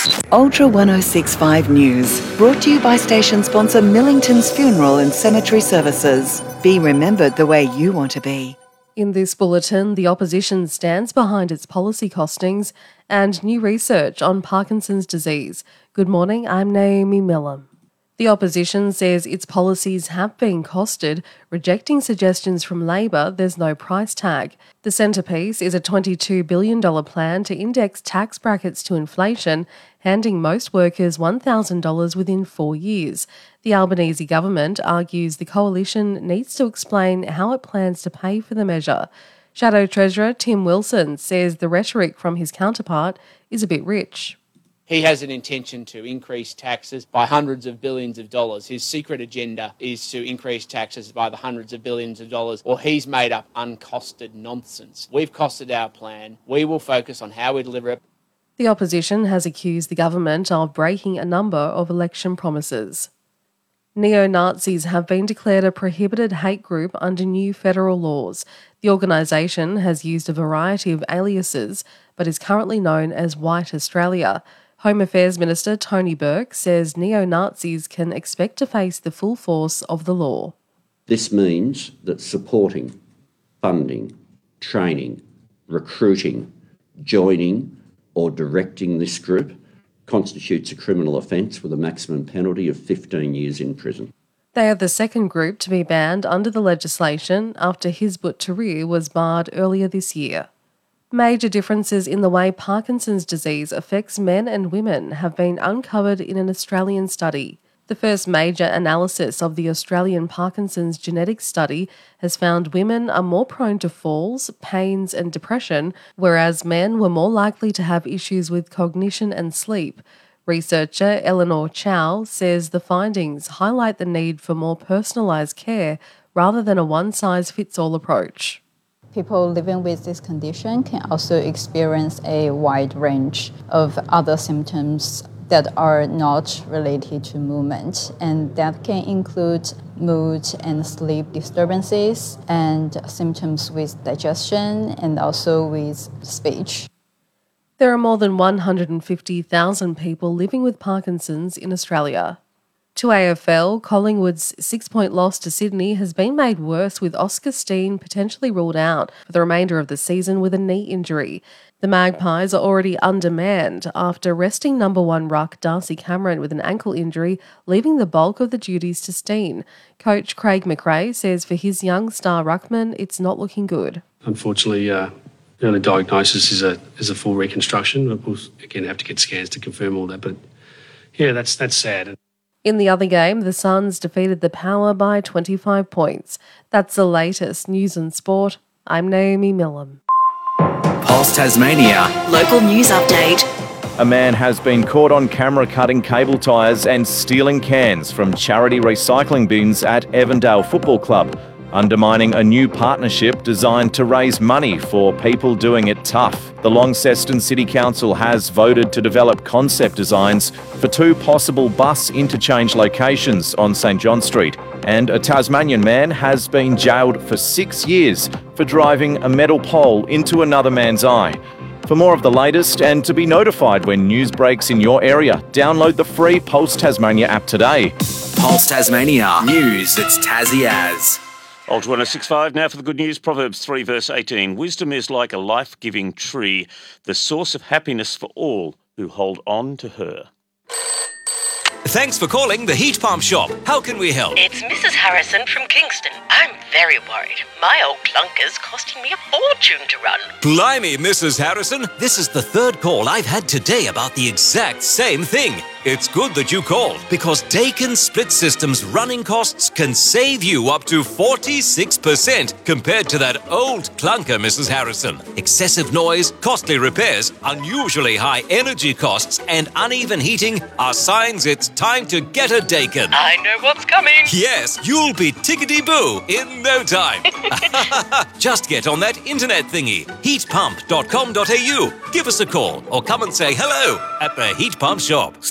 Ultra 1065 News, brought to you by station sponsor Millington's Funeral and Cemetery Services. Be remembered the way you want to be. In this bulletin, the opposition stands behind its policy costings and new research on Parkinson's disease. Good morning, I'm Naomi Millam. The opposition says its policies have been costed, rejecting suggestions from Labor there's no price tag. The centrepiece is a $22 billion plan to index tax brackets to inflation, handing most workers $1,000 within 4 years. The Albanese government argues the coalition needs to explain how it plans to pay for the measure. Shadow Treasurer Tim Wilson says the rhetoric from his counterpart is a bit rich. He has an intention to increase taxes by hundreds of billions of dollars. His secret agenda is to increase taxes by the hundreds of billions of dollars, or he's made up uncosted nonsense. We've costed our plan. We will focus on how we deliver it. The opposition has accused the government of breaking a number of election promises. Neo-Nazis have been declared a prohibited hate group under new federal laws. The organisation has used a variety of aliases, but is currently known as White Australia. Home Affairs Minister Tony Burke says neo-Nazis can expect to face the full force of the law. This means that supporting, funding, training, recruiting, joining or directing this group constitutes a criminal offence with a maximum penalty of 15 years in prison. They are the second group to be banned under the legislation after Hizb ut-Tahrir was barred earlier this year. Major differences in the way Parkinson's disease affects men and women have been uncovered in an Australian study. The first major analysis of the Australian Parkinson's Genetics Study has found women are more prone to falls, pains and depression, whereas men were more likely to have issues with cognition and sleep. Researcher Eleanor Chow says the findings highlight the need for more personalised care rather than a one-size-fits-all approach. People living with this condition can also experience a wide range of other symptoms that are not related to movement, and that can include mood and sleep disturbances and symptoms with digestion and also with speech. There are more than 150,000 people living with Parkinson's in Australia. To AFL, Collingwood's 6-point loss to Sydney has been made worse with Oscar Steen potentially ruled out for the remainder of the season with a knee injury. The Magpies are already undermanned after resting number 1 ruck Darcy Cameron with an ankle injury, leaving the bulk of the duties to Steen. Coach Craig McRae says for his young star ruckman, it's not looking good. Unfortunately, early diagnosis is a full reconstruction. We'll again have to get scans to confirm all that, but yeah, that's sad. In the other game, the Suns defeated the Power by 25 points. That's the latest news and sport. I'm Naomi Millam. Pulse Tasmania. Local news update. A man has been caught on camera cutting cable tyres and stealing cans from charity recycling bins at Evandale Football Club, undermining a new partnership designed to raise money for people doing it tough. The Launceston City Council has voted to develop concept designs for 2 possible bus interchange locations on St John Street, and a Tasmanian man has been jailed for 6 years for driving a metal pole into another man's eye. For more of the latest and to be notified when news breaks in your area, download the free Pulse Tasmania app today. Pulse Tasmania. News that's Tassie as. Ultra 1065, now for the good news. Proverbs 3 verse 18. Wisdom is like a life-giving tree, the source of happiness for all who hold on to her. Thanks for calling the Heat Pump Shop. How can we help? It's Mrs. Harrison from Kingston. I'm very worried. My old clunker's costing me a fortune to run. Blimey, Mrs. Harrison. This is the 3rd call I've had today about the exact same thing. It's good that you called, because Dakin Split System's running costs can save you up to 46% compared to that old clunker, Mrs. Harrison. Excessive noise, costly repairs, unusually high energy costs, and uneven heating are signs it's time to get a Dakin. I know what's coming. Yes, you'll be tickety-boo in no time. Just get on that internet thingy, heatpump.com.au. Give us a call or come and say hello at the Heat Pump Shop.